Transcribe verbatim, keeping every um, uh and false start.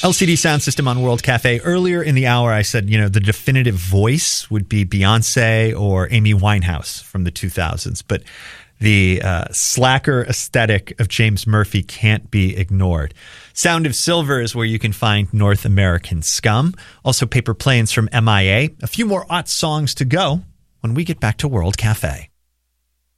L C D Sound System on World Cafe. Earlier in the hour, I said, you know, the definitive voice would be Beyonce or Amy Winehouse from the two thousands. But the uh, slacker aesthetic of James Murphy can't be ignored. Sound of Silver is where you can find North American Scum. Also Paper Planes from M I A. A few more aught songs to go when we get back to World Cafe.